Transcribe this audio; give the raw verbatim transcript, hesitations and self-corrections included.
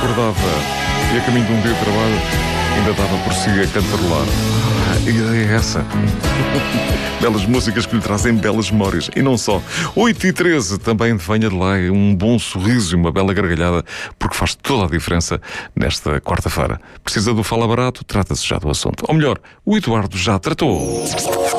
acordava e a caminho de um dia de trabalho ainda dava por si a cantarolar. Ah, a ideia é essa. Belas músicas que lhe trazem belas memórias. E não só. oito e treze também venha de lá um bom sorriso e uma bela gargalhada, porque faz toda a diferença nesta quarta-feira. Precisa do Fala Barato? Trata-se já do assunto. Ou melhor, o Eduardo já tratou.